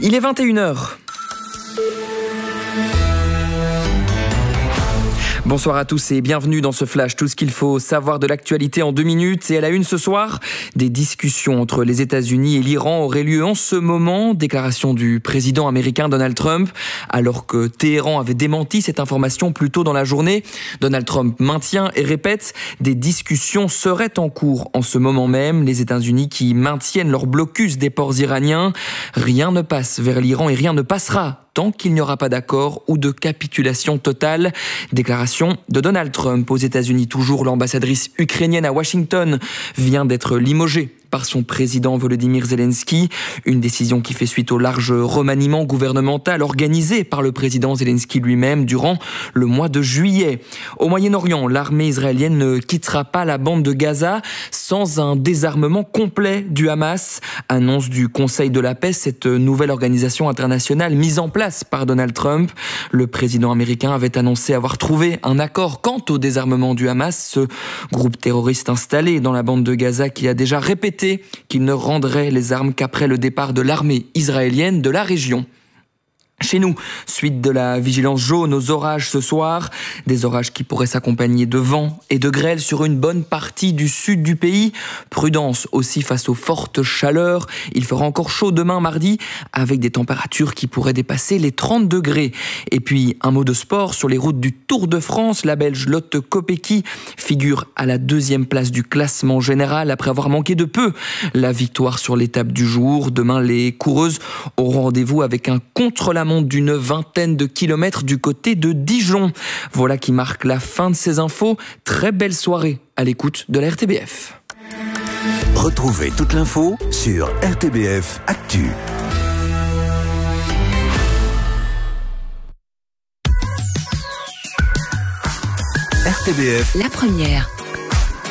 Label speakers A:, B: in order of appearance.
A: Il est 21h. Bonsoir à tous et bienvenue dans ce flash. Tout ce qu'il faut savoir de l'actualité en 2 minutes. Et à la une ce soir, des discussions entre les États-Unis et l'Iran auraient lieu en ce moment. Déclaration du président américain Donald Trump. Alors que Téhéran avait démenti cette information plus tôt dans la journée, Donald Trump maintient et répète, des discussions seraient en cours en ce moment même. Les États-Unis qui maintiennent leur blocus des ports iraniens. Rien ne passe vers l'Iran et rien ne passera tant qu'il n'y aura pas d'accord ou de capitulation totale. Déclaration de Donald Trump aux États-Unis. Toujours, l'ambassadrice ukrainienne à Washington vient d'être limogée par son président Volodymyr Zelensky. Une décision qui fait suite au large remaniement gouvernemental organisé par le président Zelensky lui-même durant le mois de juillet. Au Moyen-Orient, l'armée israélienne ne quittera pas la bande de Gaza sans un désarmement complet du Hamas. Annonce du Conseil de la paix, cette nouvelle organisation internationale mise en place par Donald Trump. Le président américain avait annoncé avoir trouvé un accord quant au désarmement du Hamas, ce groupe terroriste installé dans la bande de Gaza qui a déjà répété qu'il ne rendrait les armes qu'après le départ de l'armée israélienne de la région. Chez nous, suite de la vigilance jaune aux orages ce soir, des orages qui pourraient s'accompagner de vent et de grêle sur une bonne partie du sud du pays. Prudence aussi face aux fortes chaleurs. Il fera encore chaud demain mardi avec des températures qui pourraient dépasser les 30 degrés. Et puis un mot de sport sur les routes du Tour de France. La Belge Lotte Kopecky figure à la 2e place du classement général après avoir manqué de peu la victoire sur l'étape du jour. Demain, les coureuses auront rendez-vous avec un contre-la-montre d'une 20aine de kilomètres du côté de Dijon. Voilà qui marque la fin de ces infos. Très belle soirée à l'écoute de la RTBF.
B: Retrouvez toute l'info sur RTBF Actu. RTBF,
C: la première.